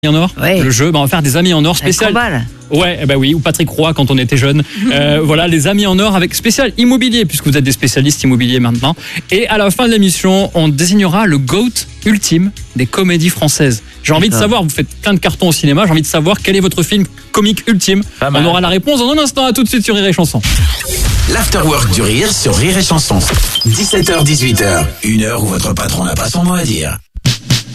en or, Ouais. le jeu, on va faire des amis en or spécial. Ouais, bah oui, ou Patrick Roy quand on était jeune. Voilà, les amis en or avec spécial immobilier, puisque vous êtes des spécialistes immobiliers maintenant. Et à la fin de l'émission, on désignera le GOAT ultime des comédies françaises. J'ai envie de savoir, vous faites plein de cartons au cinéma, j'ai envie de savoir quel est votre film comique ultime. On aura la réponse dans un instant, à tout de suite sur Rire et Chanson. L'afterwork du rire sur Rire et Chanson. 17h-18h, une heure où votre patron n'a pas son mot à dire.